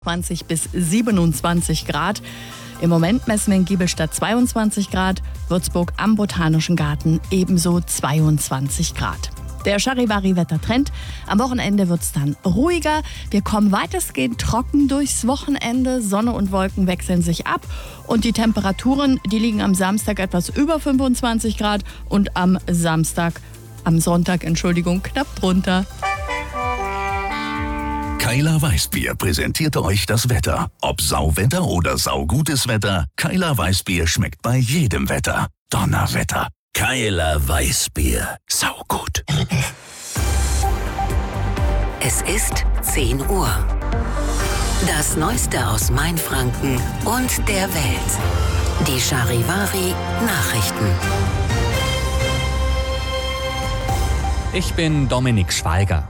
20 bis 27 Grad. Im Moment messen wir in Giebelstadt 22 Grad, Würzburg am Botanischen Garten ebenso 22 Grad. Der Charivari-Wettertrend. Am Wochenende wird es dann ruhiger. Wir kommen weitestgehend trocken durchs Wochenende. Sonne und Wolken wechseln sich ab. Und die Temperaturen, die liegen am Samstag etwas über 25 Grad und am Sonntag, knapp drunter. Keiler Weißbier präsentiert euch das Wetter. Ob Sauwetter oder saugutes Wetter, Keiler Weißbier schmeckt bei jedem Wetter. Donnerwetter. Keiler Weißbier. Saugut. Es ist 10 Uhr. Das Neueste aus Mainfranken und der Welt. Die Charivari Nachrichten. Ich bin Dominik Schweiger.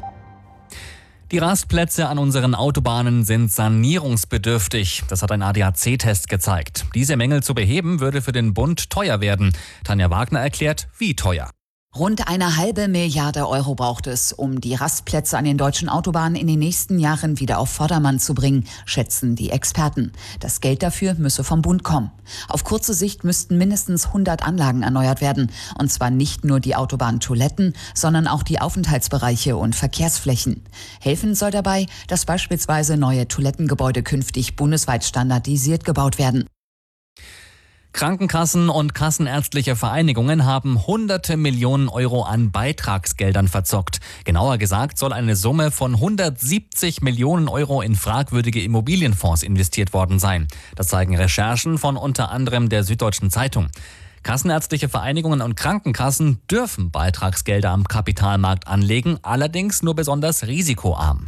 Die Rastplätze an unseren Autobahnen sind sanierungsbedürftig. Das hat ein ADAC-Test gezeigt. Diese Mängel zu beheben würde für den Bund teuer werden. Tanja Wagner erklärt, wie teuer. Rund 1,5 Milliarde Euro braucht es, um die Rastplätze an den deutschen Autobahnen in den nächsten Jahren wieder auf Vordermann zu bringen, schätzen die Experten. Das Geld dafür müsse vom Bund kommen. Auf kurze Sicht müssten mindestens 100 Anlagen erneuert werden. Und zwar nicht nur die Autobahntoiletten, sondern auch die Aufenthaltsbereiche und Verkehrsflächen. Helfen soll dabei, dass beispielsweise neue Toilettengebäude künftig bundesweit standardisiert gebaut werden. Krankenkassen und kassenärztliche Vereinigungen haben hunderte Millionen Euro an Beitragsgeldern verzockt. Genauer gesagt soll eine Summe von 170 Millionen Euro in fragwürdige Immobilienfonds investiert worden sein. Das zeigen Recherchen von unter anderem der Süddeutschen Zeitung. Kassenärztliche Vereinigungen und Krankenkassen dürfen Beitragsgelder am Kapitalmarkt anlegen, allerdings nur besonders risikoarm.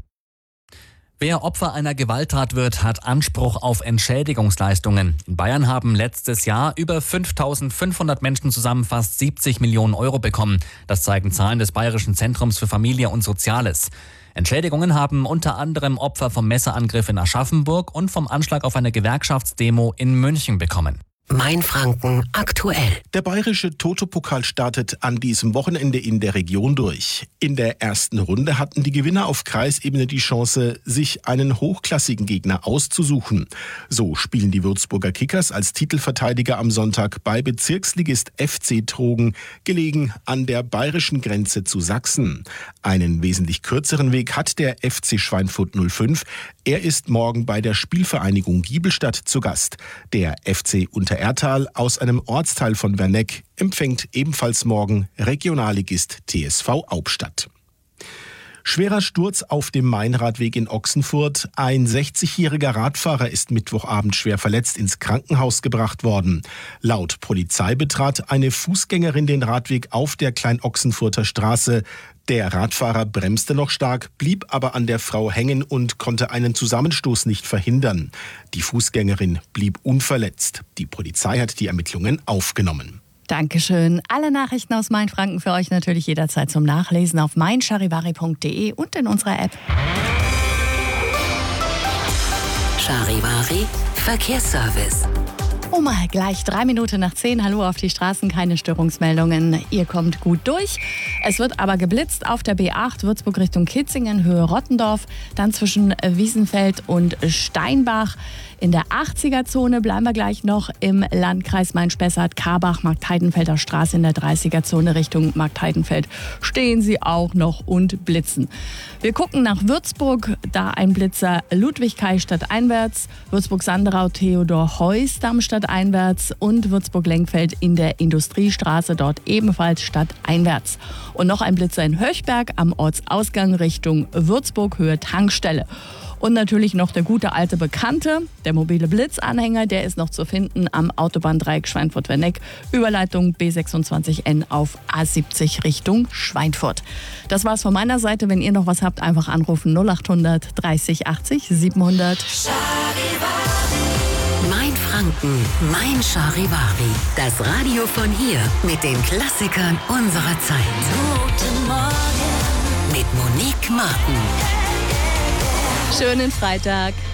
Wer Opfer einer Gewalttat wird, hat Anspruch auf Entschädigungsleistungen. In Bayern haben letztes Jahr über 5.500 Menschen zusammen fast 70 Millionen Euro bekommen. Das zeigen Zahlen des Bayerischen Zentrums für Familie und Soziales. Entschädigungen haben unter anderem Opfer vom Messerangriff in Aschaffenburg und vom Anschlag auf eine Gewerkschaftsdemo in München bekommen. Mainfranken aktuell. Der bayerische Toto-Pokal startet an diesem Wochenende in der Region durch. In der ersten Runde hatten die Gewinner auf Kreisebene die Chance, sich einen hochklassigen Gegner auszusuchen. So spielen die Würzburger Kickers als Titelverteidiger am Sonntag bei Bezirksligist FC Trogen, gelegen an der bayerischen Grenze zu Sachsen. Einen wesentlich kürzeren Weg hat der FC Schweinfurt 05. Er ist morgen bei der Spielvereinigung Giebelstadt zu Gast. Der FC Untererthal aus einem Ortsteil von Werneck empfängt ebenfalls morgen Regionalligist TSV Aubstadt. Schwerer Sturz auf dem Mainradweg in Ochsenfurt. Ein 60-jähriger Radfahrer ist Mittwochabend schwer verletzt ins Krankenhaus gebracht worden. Laut Polizei betrat eine Fußgängerin den Radweg auf der Klein-Ochsenfurter Straße. Der Radfahrer bremste noch stark, blieb aber an der Frau hängen und konnte einen Zusammenstoß nicht verhindern. Die Fußgängerin blieb unverletzt. Die Polizei hat die Ermittlungen aufgenommen. Dankeschön. Alle Nachrichten aus Mainfranken für euch natürlich jederzeit zum Nachlesen auf meincharivari.de und in unserer App. Charivari Verkehrsservice. Mal gleich 3 Minuten nach 10. Hallo auf die Straßen, keine Störungsmeldungen. Ihr kommt gut durch. Es wird aber geblitzt auf der B8 Würzburg Richtung Kitzingen, Höhe Rottendorf. Dann zwischen Wiesenfeld und Steinbach. In der 80er-Zone bleiben wir gleich noch im Landkreis Main-Spessart, Karbach, Marktheidenfelder Straße in der 30er-Zone Richtung Marktheidenfeld. Stehen sie auch noch und blitzen. Wir gucken nach Würzburg, da ein Blitzer Ludwig-Kai stadteinwärts, Würzburg-Sanderau Theodor-Heuss Damm stadteinwärts und Würzburg-Lenkfeld in der Industriestraße, dort ebenfalls stadteinwärts. Und noch ein Blitzer in Höchberg am Ortsausgang Richtung Würzburg, Höhe Tankstelle. Und natürlich noch der gute alte Bekannte, der mobile Blitzanhänger, der ist noch zu finden am Autobahndreieck Schweinfurt-Werneck, Überleitung B26N auf A70 Richtung Schweinfurt. Das war's von meiner Seite. Wenn ihr noch was habt, einfach anrufen 0800 30 80 700. Mainfranken, mein Charivari. Das Radio von hier mit den Klassikern unserer Zeit. Guten Morgen mit Monique Martin. Schönen Freitag.